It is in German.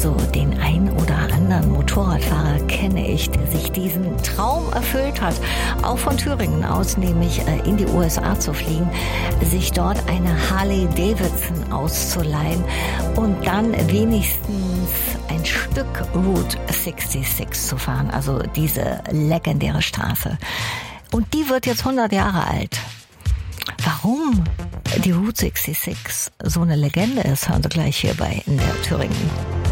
Also den ein oder anderen Motorradfahrer kenne ich, der sich diesen Traum erfüllt hat, auch von Thüringen aus, nämlich in die USA zu fliegen, sich dort eine Harley Davidson auszuleihen und dann wenigstens ein Stück Route 66 zu fahren, also diese legendäre Straße. Und die wird jetzt 100 Jahre alt. Warum die Route 66 so eine Legende ist, hören Sie gleich hierbei in der Thüringen.